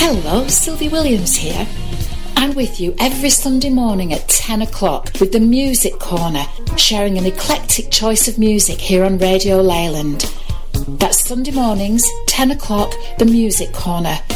Hello, Sylvie Williams here. I'm with you every Sunday morning at 10 o'clock with the Music Corner, sharing an eclectic choice of music here on Radio Leyland. That's Sunday mornings, 10 o'clock, the Music Corner,